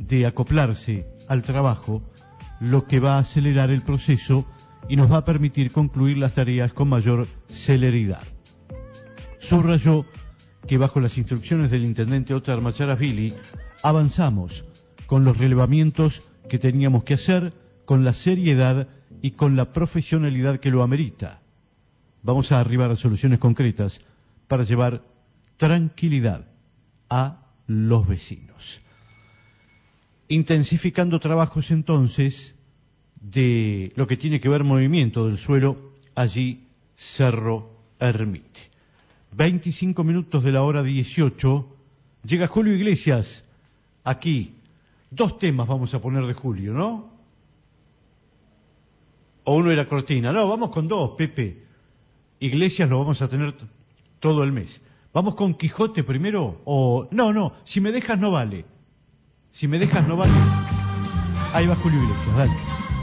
de acoplarse al trabajo, lo que va a acelerar el proceso y nos va a permitir concluir las tareas con mayor celeridad. Subrayó que bajo las instrucciones del intendente Óscar Macharashvili avanzamos con los relevamientos que teníamos que hacer, con la seriedad y con la profesionalidad que lo amerita. Vamos a arribar a soluciones concretas para llevar tranquilidad a los vecinos. Intensificando trabajos entonces de lo que tiene que ver movimiento del suelo, allí Cerro Ermite. 25 minutos de la hora 18, llega Julio Iglesias, aquí. 2 temas vamos a poner de Julio, ¿no? O uno era cortina. No, vamos con 2, Pepe. Iglesias lo vamos a tener todo el mes. ¿Vamos con Quijote primero? O no, si me dejas no vale. Si me dejas no vale. Ahí va Julio Iglesias, dale.